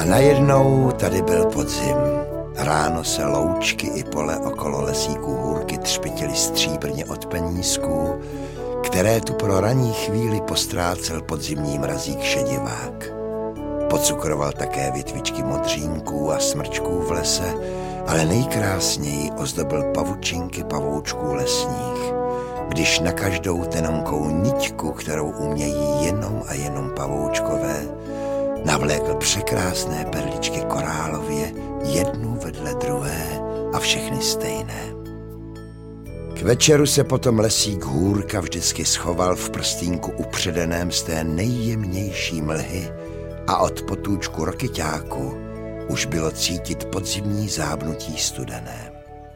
najednou tady byl podzim. Ráno se loučky i pole okolo lesíků hůrky třpitily stříbrně od penízků, které tu pro ranní chvíli postrácel podzimní mrazík šedivák. Pocukroval také větvičky modřínků a smrčků v lese, ale nejkrásněji ozdobil pavučinky pavoučků lesních, když na každou tenonkou niťku, kterou umějí jenom a jenom pavoučkové, navlékl překrásné perličky korálově, jednu vedle druhé a všechny stejné. K večeru se potom lesík hůrka vždycky schoval v prstínku upředeném z té nejjemnější mlhy a od potůčku rokyťáku už bylo cítit podzimní zábnutí studené.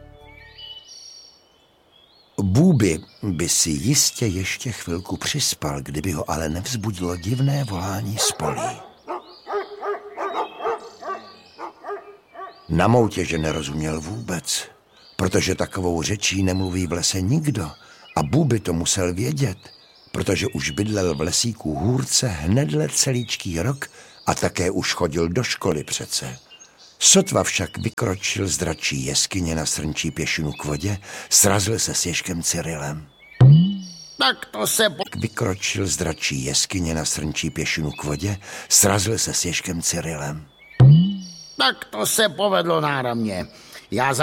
Bůby by si jistě ještě chvilku přispal, kdyby ho ale nevzbudilo divné volání z polí. Na moutě, že nerozuměl vůbec, protože takovou řečí nemluví v lese nikdo a Bůby to musel vědět, protože už bydlel v lesíku hůrce hnedle celíčký rok a také už chodil do školy přece. Sotva však vykročil z dračí jeskyně na srnčí pěšinu k vodě, srazil se s Ježkem Cyrilem. Tak to se... Vykročil z dračí jeskyně na srnčí pěšinu k vodě, srazil se s Ježkem Cyrilem. Tak to se povedlo náramně. Já